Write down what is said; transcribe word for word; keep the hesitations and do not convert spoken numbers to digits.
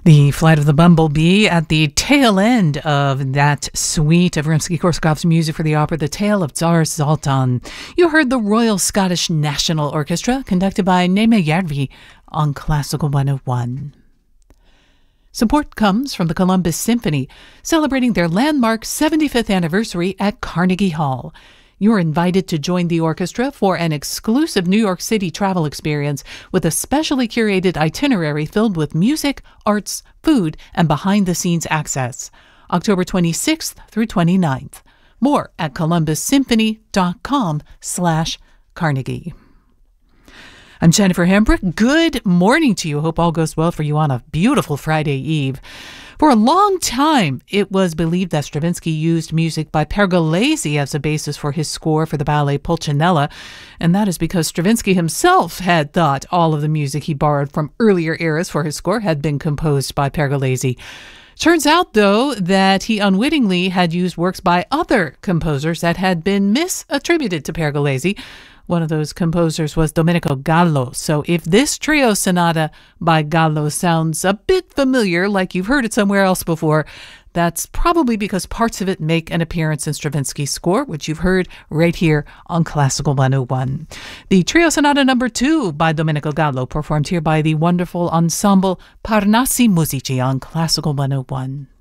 The Flight of the Bumblebee at the tail end of that suite of Rimsky-Korsakov's music for the opera The Tale of Tsar Zoltan. You heard the Royal Scottish National Orchestra, conducted by Neeme Järvi, on Classical one oh one. Support comes from the Columbus Symphony, celebrating their landmark seventy-fifth anniversary at Carnegie Hall. You're invited to join the orchestra for an exclusive New York City travel experience with a specially curated itinerary filled with music, arts, food, and behind-the-scenes access. October twenty-sixth through twenty-ninth. More at columbus symphony.com slash Carnegie. I'm Jennifer Hembrook. Good morning to you. Hope all goes well for you on a beautiful Friday Eve. For a long time, it was believed that Stravinsky used music by Pergolesi as a basis for his score for the ballet Pulcinella, and that is because Stravinsky himself had thought all of the music he borrowed from earlier eras for his score had been composed by Pergolesi. Turns out, though, that he unwittingly had used works by other composers that had been misattributed to Pergolesi. One of those composers was Domenico Gallo. So if this trio sonata by Gallo sounds a bit familiar, like you've heard it somewhere else before, that's probably because parts of it make an appearance in Stravinsky's score, which you've heard right here on Classical one oh one. The trio sonata number two by Domenico Gallo, performed here by the wonderful ensemble Parnassi Musici on Classical one oh one.